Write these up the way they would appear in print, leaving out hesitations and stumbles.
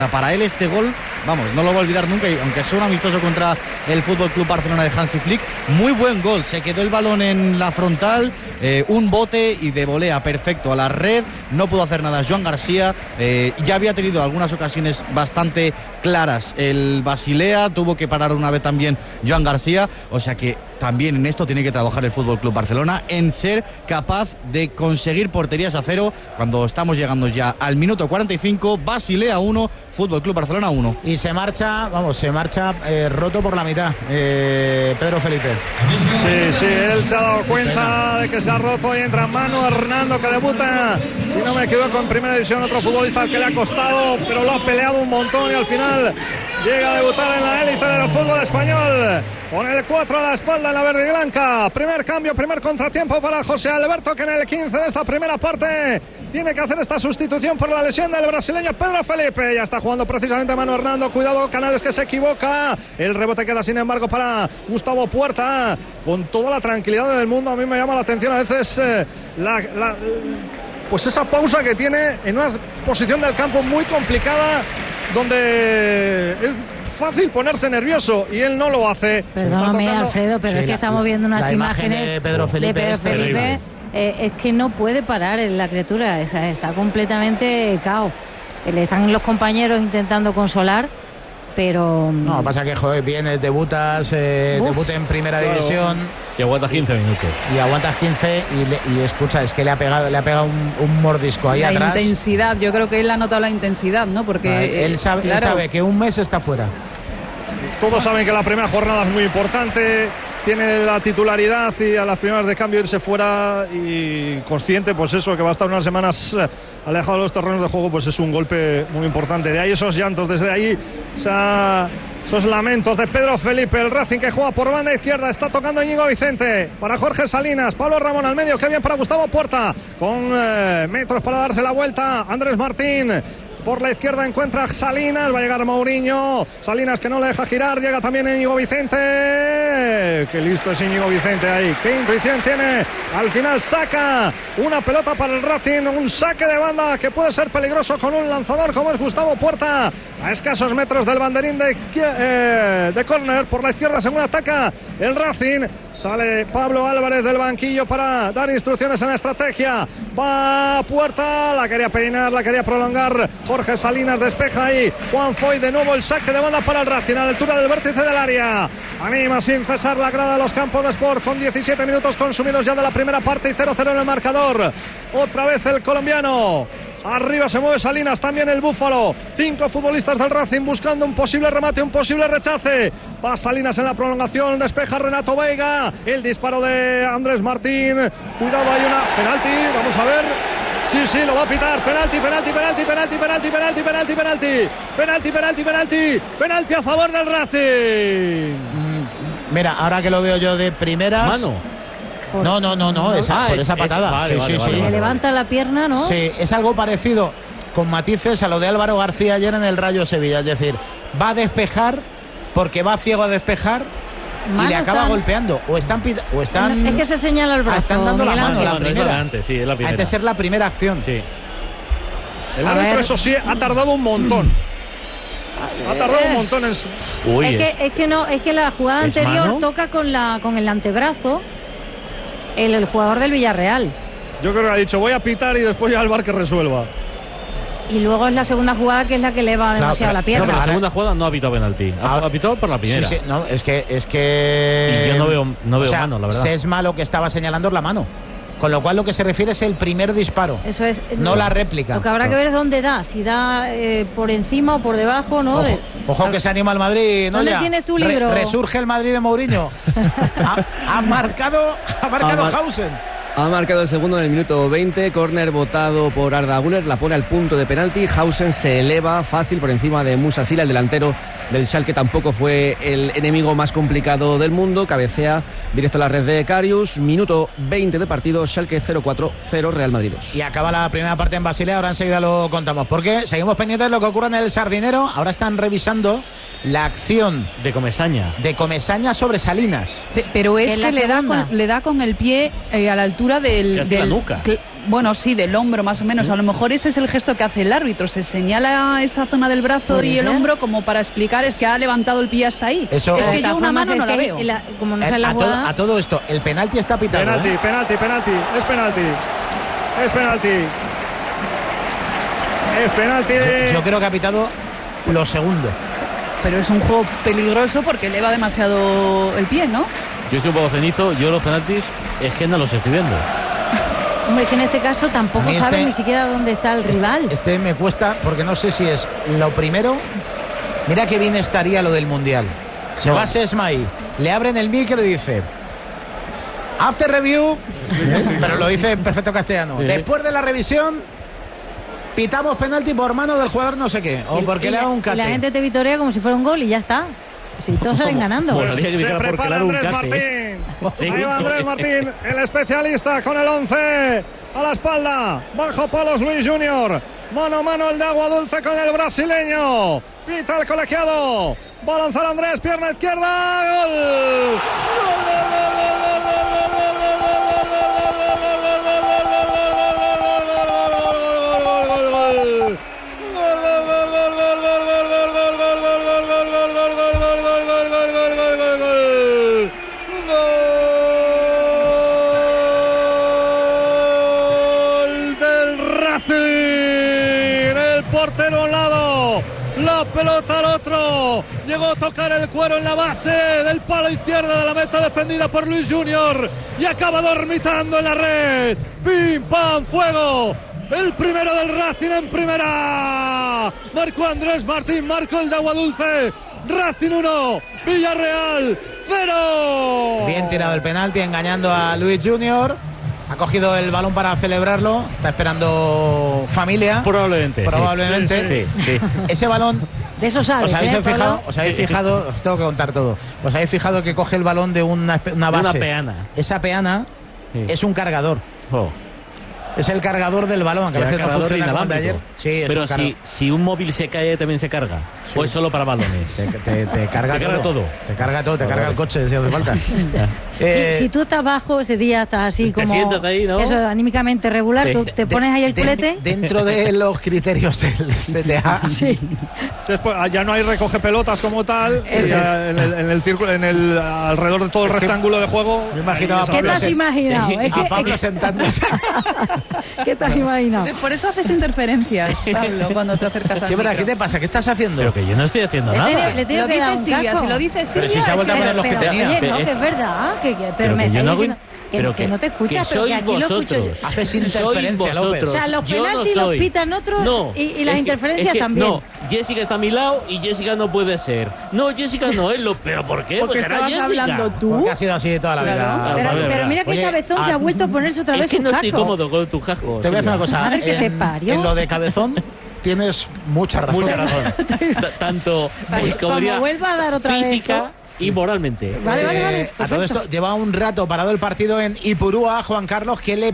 Para él este gol, vamos, no lo va a olvidar nunca, y aunque sea un amistoso contra el FC Barcelona de Hansi Flick, muy buen gol, se quedó el balón en la frontal, un bote y de volea perfecto a la red, no pudo hacer nada Joan García, ya había tenido algunas ocasiones bastante claras el Basilea, tuvo que parar una vez también Joan García, o sea que también en esto tiene que trabajar el FC Barcelona, en ser capaz de conseguir porterías a cero, cuando estamos llegando ya al minuto 45, Basilea 1, FC Barcelona 1. Y se marcha roto por la mitad, Pedro Felipe. Sí, él se ha dado cuenta de que se ha roto y entra Manu Hernando, que debuta, si no me equivoco, en primera división, otro futbolista al que le ha costado, pero lo ha peleado un montón y al final llega a debutar en la élite del fútbol español. Con el 4 a la espalda en la verde y blanca. Primer cambio, primer contratiempo para José Alberto, que en el 15 de esta primera parte tiene que hacer esta sustitución por la lesión del brasileño Pedro Felipe. Ya está jugando precisamente Manu Hernando. Cuidado, Canales, que se equivoca. El rebote queda, sin embargo, para Gustavo Puerta. Con toda la tranquilidad del mundo, a mí me llama la atención a veces pues esa pausa que tiene en una posición del campo muy complicada, donde es fácil ponerse nervioso y él no lo hace. Perdóname, Alfredo, pero es que estamos viendo unas imágenes de Pedro Felipe. Es que no puede parar la criatura, está completamente cao. Le están los compañeros intentando consolar, pero no, pasa que joder, vienes, debutas en primera división y aguanta 15 minutos. Y aguantas 15 y escucha, es que le ha pegado un mordisco ahí atrás. La intensidad, yo creo que él ha notado la intensidad, ¿no? Porque él sabe que un mes está fuera. Todos saben que la primera jornada es muy importante, tiene la titularidad y a las primeras de cambio irse fuera, y consciente, pues eso, que va a estar unas semanas alejado de los terrenos de juego, pues es un golpe muy importante. De ahí esos llantos, desde ahí esos lamentos de Pedro Felipe. El Racing, que juega por banda izquierda, está tocando Íñigo Vicente para Jorge Salinas, Pablo Ramón al medio, que bien para Gustavo Puerta, con metros para darse la vuelta, Andrés Martín. Por la izquierda encuentra Salinas, va a llegar Mourinho, Salinas, que no le deja girar, llega también Íñigo Vicente. Qué listo es Íñigo Vicente ahí, qué intuición tiene. Al final saca una pelota para el Racing, un saque de banda que puede ser peligroso con un lanzador como es Gustavo Puerta, a escasos metros del banderín de córner. Por la izquierda, según ataca el Racing, sale Pablo Álvarez del banquillo para dar instrucciones en la estrategia. Va Puerta, la quería peinar, la quería prolongar. Jorge Salinas despeja ahí. Juan Foy, de nuevo el saque de banda para el Racing a la altura del vértice del área. Anima sin cesar la grada de los Campos de Sport, con 17 minutos consumidos ya de la primera parte y 0-0 en el marcador. Otra vez el colombiano. Arriba se mueve Salinas, también el Búfalo. 5 futbolistas del Racing buscando un posible remate, un posible rechace. Va Salinas en la prolongación, despeja Renato Veiga. El disparo de Andrés Martín. Cuidado, hay una penalti, vamos a ver. Sí, lo va a pitar. Penalti a favor del Racing. Mira, ahora que lo veo yo de primeras. Mano. No, esa patada. Vale, sí. Le levanta la pierna, ¿no? Sí, es algo parecido, con matices, a lo de Álvaro García ayer en el Rayo Sevilla. Es decir, va a despejar porque va ciego a despejar y le acaba golpeando. O están es que se señala el brazo. Están dando la mano, la primera. Antes de ser la primera acción. Sí. El árbitro, eso sí, ha tardado un montón. Es que la jugada anterior mano. Toca con el antebrazo el jugador del Villarreal. Yo creo que ha dicho, voy a pitar y después ya el VAR que resuelva. Y luego es la segunda jugada, que es la que eleva demasiado la pierna. No, pero la segunda jugada no ha pitado penalti. Ha pitado por la primera. Sí, no, es que y yo no veo mano, la verdad. Sesma lo que estaba señalando es la mano. Con lo cual lo que se refiere es el primer disparo. Eso es. No la réplica. Lo que habrá que ver es dónde da. Si da por encima o por debajo, ¿no? Ojo que se anima el Madrid, ¿no? ¿Dónde tienes tu libro? Resurge el Madrid de Mourinho. ha marcado Hausen. Ha marcado el segundo en el minuto 20, córner votado por Arda Güler, la pone al punto de penalti. Hausen se eleva fácil por encima de Musa Sila, el delantero del Schalke tampoco fue el enemigo más complicado del mundo, cabecea directo a la red de Karius. Minuto 20 de partido, Schalke 0-4-0, Real Madrid 2. Y acaba la primera parte en Basilea, ahora enseguida lo contamos, porque seguimos pendientes de lo que ocurre en el Sardinero. Ahora están revisando la acción de Comesaña sobre Salinas. Pero es que le da con el pie a la altura del la nuca. Bueno, sí, del hombro más o menos. A lo mejor ese es el gesto que hace el árbitro. Se señala esa zona del brazo y el hombro como para explicar es que ha levantado el pie hasta ahí. Eso, es que yo una mano no la veo. Como no sale la jugada... A todo esto, el penalti está pitado. Penalti. Es penalti. Yo creo que ha pitado lo segundo. Pero es un juego peligroso porque eleva demasiado el pie, ¿no? Yo estoy un poco cenizo, yo los penaltis es que no los estoy viendo. Hombre, es que en este caso tampoco saben ni siquiera dónde está el rival. Este me cuesta porque no sé si es lo primero. Mira qué bien estaría lo del Mundial. Se va a Sesmay, le abren el micro y dice: after review, pero lo dice en perfecto castellano. Sí. Después de la revisión, pitamos penalti por mano del jugador no sé qué, o porque le da un cate. Y la gente te vitorea como si fuera un gol y ya está. Si todos salen ganando. Pues se prepara Andrés Martín. Sí, ahí va Andrés Martín, el especialista con el 11 a la espalda. Bajo palos Luis Junior. Mano a mano el de Agua Dulce con el brasileño. Pita el colegiado. Va a lanzar Andrés, pierna izquierda. ¡Gol! Portero a un lado, la pelota al otro, llegó a tocar el cuero en la base del palo izquierdo de la meta defendida por Luis Junior y acaba dormitando en la red. ¡Pim, pam, fuego! El primero del Racing en primera. Marcó Andrés Martín, marcó el de Agua Dulce. Racing 1, Villarreal 0. Bien tirado el penalti, engañando a Luis Junior. Ha cogido el balón para celebrarlo. Está esperando familia. Probablemente. Sí. Ese balón. De eso sabes. ¿Os habéis fijado? Os tengo que contar todo. ¿Os habéis fijado que coge el balón de una base? Una peana. Esa peana es un cargador. Es el cargador del balón, que a veces no funciona como de ayer. Sí, pero si un móvil se cae, también se carga. Sí. ¿O es solo para balones? Te carga todo. Te carga todo, te carga el coche si hace falta. Si tú estás bajo ese día, estás así como... Te sientas ahí, ¿no? Eso, anímicamente regular, tú te pones ahí el culete. Dentro de los criterios del CTA. Sí. Ya no hay recoge pelotas como tal. En el círculo, alrededor de todo el rectángulo de juego. Me imaginaba ¿Qué te has imaginado? A Pablo sentándose. ¿Qué te has imaginado? Por eso haces interferencias, Pablo, cuando te acercas a Sí, ¿verdad? ¿Qué te pasa? ¿Qué estás haciendo? Pero que yo no estoy haciendo nada. Le tengo que dar un Silvia, casco. si lo dice Silvia... Pero si se ha vuelto a poner los que tenía. Oye, no, que es verdad. Pero me está diciendo... Que no te escuchas, pero que aquí lo escucho yo. Haces interferencia, López. O sea, los penaltis los pitan otros y las interferencias también. No, Jessica está a mi lado y Jessica no puede ser. No, Jessica no es lo... ¿Pero por qué? Porque será estabas Jessica. hablando tú. Porque ha sido así toda la vida. Pero mira qué cabezón que ha vuelto a ponerse otra vez su casco. Es que no estoy cómodo con tu casco. Te voy a decir una cosa. Madre que te parió. En lo de cabezón tienes mucha razón. Tanto como vuelva a dar otra física y moralmente. Vale. A todo esto, lleva un rato parado el partido en Ipurúa, Juan Carlos. ¿Qué le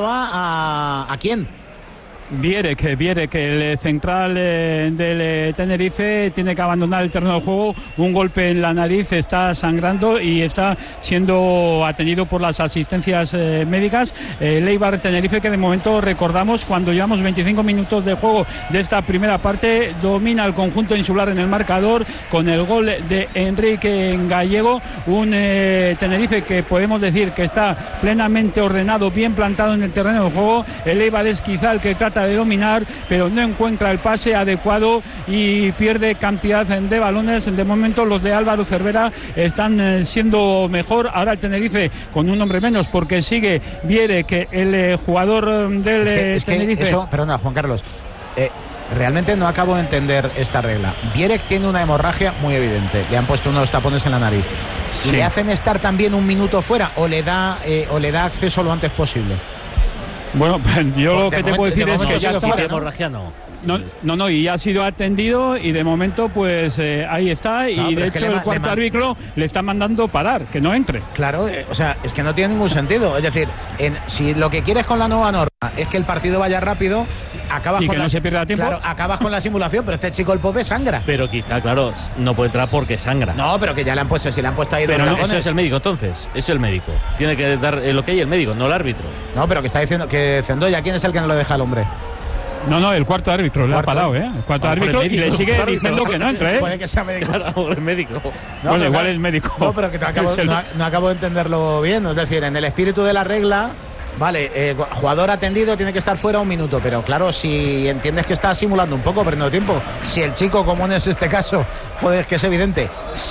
pasaba a quién? Viere que el central del Tenerife tiene que abandonar el terreno de juego. Un golpe en la nariz, está sangrando y está siendo atendido por las asistencias médicas. Eibar Tenerife, que de momento recordamos, cuando llevamos 25 minutos de juego de esta primera parte, domina el conjunto insular en el marcador con el gol de Enrique Gallego. Un Tenerife que podemos decir que está plenamente ordenado, bien plantado en el terreno de juego. El Eibar es quizá el que trata de dominar, pero no encuentra el pase adecuado y pierde cantidad de balones. De momento los de Álvaro Cervera están siendo mejor. Ahora el Tenerife con un hombre menos, porque sigue Viere, que el jugador del Tenerife... Eso, perdona, Juan Carlos, realmente no acabo de entender esta regla. Vierek tiene una hemorragia muy evidente, le han puesto unos tapones en la nariz. Sí. ¿Le hacen estar también un minuto fuera o le da acceso lo antes posible? Bueno, yo lo que te puedo decir es que ya está. No, y ha sido atendido y de momento pues ahí está, y de hecho el cuarto árbitro le está mandando parar, que no entre. Claro, o sea, es que no tiene ningún sentido. Es decir, si lo que quieres con la nueva norma es que el partido vaya rápido, acabas y con que no se pierda tiempo. Claro, acabas con la simulación, pero este chico, el pobre, sangra. Pero quizá, claro, no puede entrar porque sangra. No, pero que ya le han puesto, si le han puesto ahí dos Pero no, tapones. eso es el médico, entonces. Eso es el médico. Tiene que dar lo que hay el médico, no el árbitro. No, pero que está diciendo que Zendoya, ¿quién es el que no lo deja al hombre? No, el cuarto árbitro le ha parado, ¿eh? El cuarto A lo mejor árbitro el y le médico. sigue Claro, diciendo que no entre, ¿eh? Puede que sea médico. Claro, el médico. No, bueno, pero igual claro, es médico. No, pero que no acabo de entenderlo bien. Es decir, en el espíritu de la regla, vale, jugador atendido tiene que estar fuera un minuto, pero claro, si entiendes que está simulando un poco, perdiendo tiempo, si el chico, como en este caso, joder, que es evidente,